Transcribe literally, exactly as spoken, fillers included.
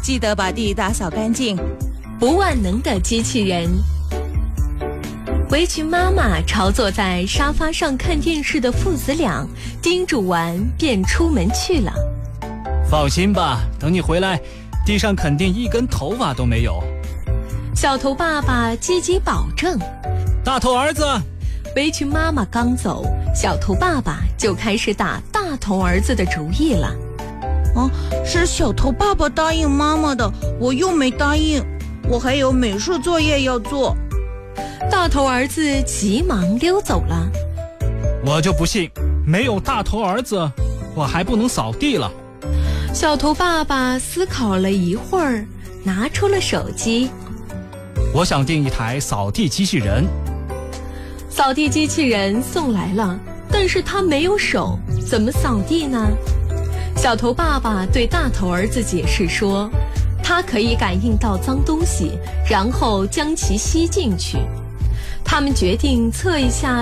记得把地打扫干净。 不万能的机器人。围裙妈妈朝坐在沙发上看电视的父子俩叮嘱完，便出门去了。 放心吧，等你回来，地上肯定一根头发都没有。 小头爸爸积极保证。 大头儿子， 围裙妈妈刚走，小头爸爸就开始打大头儿子的主意了。 哦，是小头爸爸答应妈妈的，我又没答应，我还有美术作业要做。 大头儿子急忙溜走了。 我就不信，没有大头儿子，我还不能扫地了。 小头爸爸思考了一会儿，拿出了手机。 我想订一台扫地机器人。 扫地机器人送来了，但是他没有手，怎么扫地呢？小头爸爸对大头儿子解释说，它可以感应到脏东西，然后将其吸进去。他们决定测一下